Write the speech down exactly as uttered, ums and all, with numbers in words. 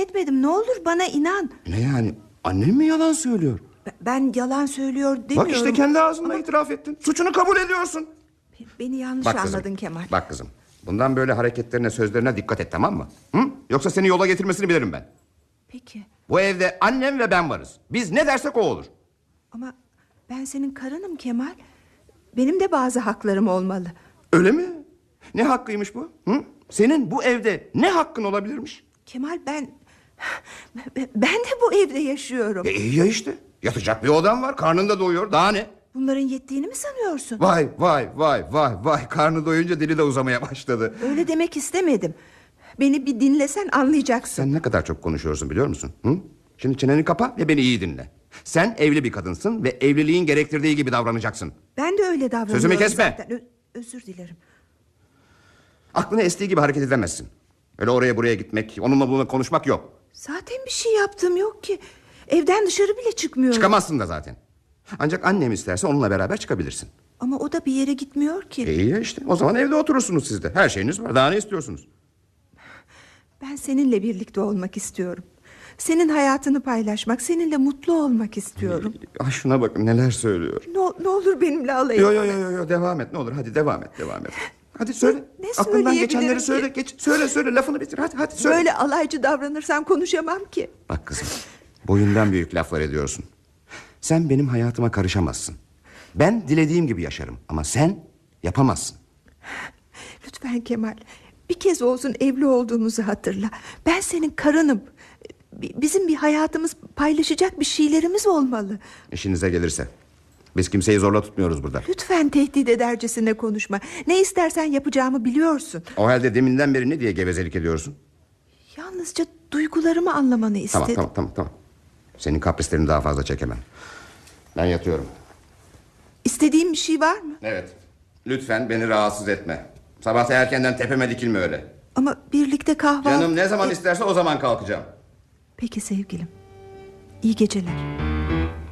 etmedim. Ne olur bana inan. Ne yani? Annem mi yalan söylüyor? Ben yalan söylüyor demiyorum. Bak işte kendi ağzınla Ama... itiraf ettin. Suçunu kabul ediyorsun. Beni yanlış bak anladın kızım, Kemal. Bak kızım. Bundan böyle hareketlerine, sözlerine dikkat et, tamam mı? Hı? Yoksa seni yola getirmesini bilirim ben. Peki. Bu evde annem ve ben varız. Biz ne dersek o olur. Ama ben senin karınım Kemal. Benim de bazı haklarım olmalı. Öyle mi? Ne hakkıymış bu? Hı? Senin bu evde ne hakkın olabilirmiş? Kemal ben... Ben de bu evde yaşıyorum. E, iyi ya işte. Yatacak bir odam var, karnın da doyuyor. Daha ne? Bunların yettiğini mi sanıyorsun? Vay vay vay vay vay. Karnı doyunca dili de uzamaya başladı. Öyle demek istemedim. Beni bir dinlesen anlayacaksın. Sen ne kadar çok konuşuyorsun biliyor musun? Hı? Şimdi çeneni kapa ve beni iyi dinle. Sen evli bir kadınsın ve evliliğin gerektirdiği gibi davranacaksın. Ben de öyle davranıyorum. Sözümü kesme. Zaten. Ö- özür dilerim. Aklına estiği gibi hareket edemezsin. Öyle oraya buraya gitmek, onunla bununla konuşmak yok. Zaten bir şey yaptığım yok ki. Evden dışarı bile çıkmıyorum. Çıkamazsın da zaten. Ancak annem isterse onunla beraber çıkabilirsin. Ama o da bir yere gitmiyor ki. İyi ya işte. O zaman evde oturursunuz siz de. Her şeyiniz var. Daha ne istiyorsunuz? Ben seninle birlikte olmak istiyorum. Senin hayatını paylaşmak, seninle mutlu olmak istiyorum. Ay şuna bakın neler söylüyor. Ne, ne olur benimle alay etme. Yo yo yo yo devam et ne olur. Hadi devam et, devam et. Hadi söyle. Ne, ne Aklından geçenleri ki? söyle. Geç, söyle söyle lafını bitir. Hadi hadi söyle. Böyle alaycı davranırsam konuşamam ki. Bak kızım. Boyundan büyük laflar ediyorsun. Sen benim hayatıma karışamazsın. Ben dilediğim gibi yaşarım ama sen yapamazsın. Lütfen Kemal, bir kez olsun evli olduğumuzu hatırla. Ben senin karınım. Bizim bir hayatımız, paylaşacak bir şeylerimiz olmalı. İşinize gelirse. Biz kimseyi zorla tutmuyoruz burada. Lütfen tehdit edercesine konuşma. Ne istersen yapacağımı biliyorsun. O halde deminden beri ne diye gevezelik ediyorsun? Yalnızca duygularımı anlamanı istedim. Tamam tamam tamam tamam. Senin kaprislerini daha fazla çekemem. Ben yatıyorum. İstediğin bir şey var mı? Evet. Lütfen beni rahatsız etme. Sabah erkenden tepeme dikilme öyle. Ama birlikte kahvaltı... Canım ne zaman E... isterse o zaman kalkacağım. Peki sevgilim. İyi geceler.